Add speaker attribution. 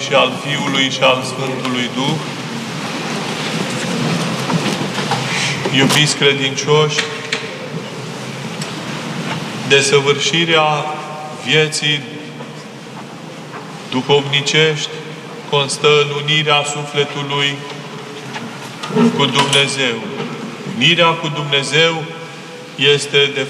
Speaker 1: și al Fiului și al Sfântului Duh. Iubiți credincioși, desăvârșirea vieții duhovnicești constă în unirea sufletului cu Dumnezeu. Unirea cu Dumnezeu este, de